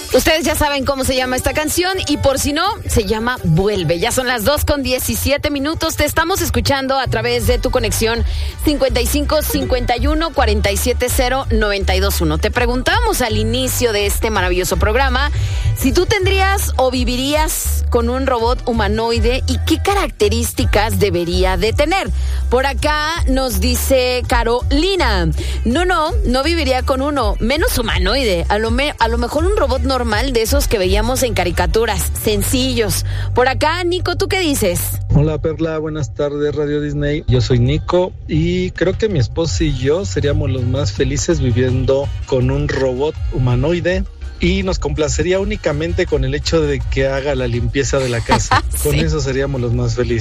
Ustedes ya saben cómo se llama esta canción y por si no, se llama Vuelve. Ya son las 2:17. Te estamos escuchando a través de tu conexión 55 51 47 0 921. Te preguntamos al inicio de este maravilloso programa si tú tendrías o vivirías con un robot humanoide y qué características debería de tener. Por acá nos dice Carolina, no viviría con uno, menos humanoide, a lo mejor un robot normal de esos que veíamos en caricaturas, sencillos. Por acá, Nico, ¿tú qué dices? Hola Perla, buenas tardes Radio Disney, yo soy Nico y creo que mi esposa y yo seríamos los más felices viviendo con un robot humanoide. Y nos complacería únicamente con el hecho de que haga la limpieza de la casa. Sí. Con eso seríamos los más felices.